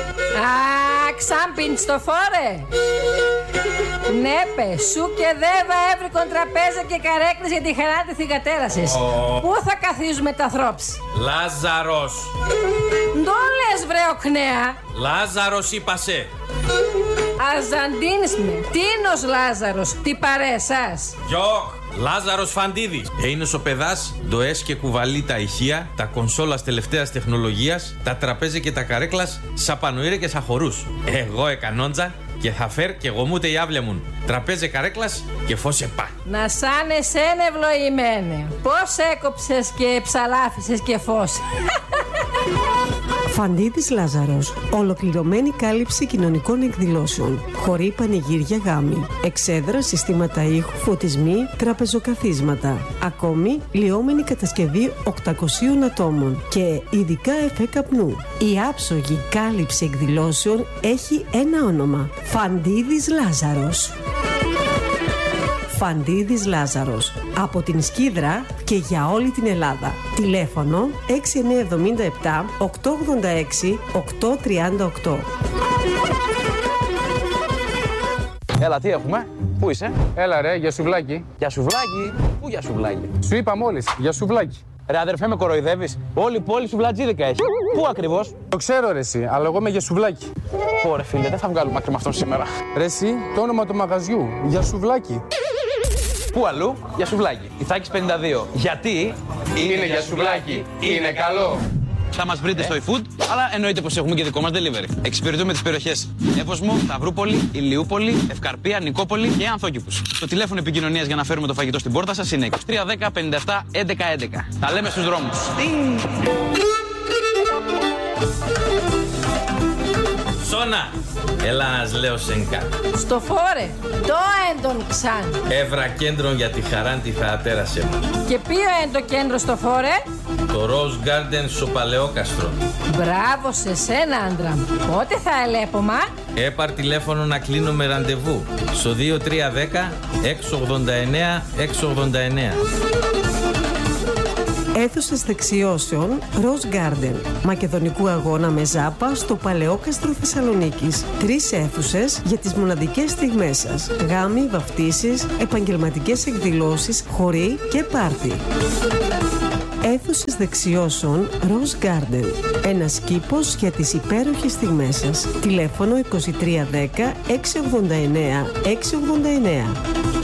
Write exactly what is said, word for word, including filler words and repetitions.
Α, ξάμπιν στο φόρε. Ναι, πε, σου και δέβα έβρικον τραπέζα και καρέκλες για τη χαρά τη θυγατέρασης. Oh. Πού θα καθίζουμε τα θρόψ? Λάζαρος. Ντο λες βρε οκνέα. Λάζαρος είπασε. Αζαντίνς με. Τίνος Λάζαρος, τι παρέσας. Γιοκ. Λάζαρος Φαντίδης. Έινος ο παιδάς, ντοές και κουβαλεί τα ηχεία, τα κονσόλας τελευταίας τεχνολογίας, τα τραπέζια και τα καρέκλας, σαπανοήρε και σαχωρούς. Εγώ εκανόντζα και θα φέρ και γομούτε η άβλια μου. Τραπέζε καρέκλας και φως επά. Να σαν εσέν ευλογημένε. Πώς έκοψες και ψαλάφισες και φως. Φαντίδης Λάζαρος. Ολοκληρωμένη κάλυψη κοινωνικών εκδηλώσεων. Χωρί πανηγύρια γάμοι. Εξέδρα, συστήματα ήχου, φωτισμοί, τραπεζοκαθίσματα. Ακόμη, λιώμενη κατασκευή οκτακοσίων ατόμων και ειδικά εφέ καπνού. Η άψογη κάλυψη εκδηλώσεων έχει ένα όνομα. Φαντίδης Λάζαρος. Φαντίδης Λάζαρος. Από την Σκύδρα και για όλη την Ελλάδα. Τηλέφωνο έξι εννιά εβδομήντα επτά οκτακόσια ογδόντα έξι οκτακόσια τριάντα οκτώ. Έλα, τι έχουμε? Πού είσαι? Έλα ρε, για σουβλάκι. Για σουβλάκι? Πού για σουβλάκι? Σου είπα μόλις, για σουβλάκι. Ρε αδερφέ, με κοροϊδεύεις? Όλη η πόλη σουβλατζίδικα έχει. Πού ακριβώς? Το ξέρω ρε εσύ, αλλά εγώ είμαι για σουβλάκι. Ωρε φίλε, δεν θα βγάλουμε άκρη με αυτόν σήμερα. Ρε εσύ, το όνομα του μαγαζιού, για σουβλάκι. Πού αλλού? Για σουβλάκι. Ιθάκης πενήντα δύο. Γιατί? Είναι για σουβλάκι. Είναι καλό. Θα μας βρείτε στο eFood, αλλά εννοείται πως έχουμε και δικό μας delivery. Εξυπηρετούμε τις περιοχές Εύωσμο, Σταυρούπολη, Ηλιούπολη, Ευκαρπία, Νικόπολη και Ανθόκηπους. Το τηλέφωνο επικοινωνίας για να φέρουμε το φαγητό στην πόρτα σας είναι είκοσι τρία δέκα πενήντα επτά έντεκα έντεκα. Τα λέμε στους δρόμους. Σώνα. Ελλάς λέω σενκά. Στο φόρε, το έντον ξάν. Έβρα κέντρο για τη χαρά τη θεατέρασε μας. Και ποιο έντο κέντρο στο φόρε? Το Rose Garden στο Παλαιόκαστρο. Μπράβο σε σένα άντρα μου. Πότε θα ελέπομα? Έπαρ τηλέφωνο να κλείνω με ραντεβού στο δύο τρία δέκα έξι ογδόντα εννέα έξι ογδόντα εννέα. Αίθουσες δεξιώσεων Rose Garden. Μακεδονικού αγώνα με ζάπα στο Παλαιόκαστρο Θεσσαλονίκης. Τρεις αίθουσες για τις μοναδικές στιγμές σας. Γάμοι, βαφτίσεις, επαγγελματικές εκδηλώσεις, χοροί και πάρτι. Αίθουσες δεξιώσεων Rose Garden. Ένας κήπος για τις υπέροχες στιγμές σας. Τηλέφωνο είκοσι τρία δέκα έξι ογδόντα εννέα έξι ογδόντα εννέα.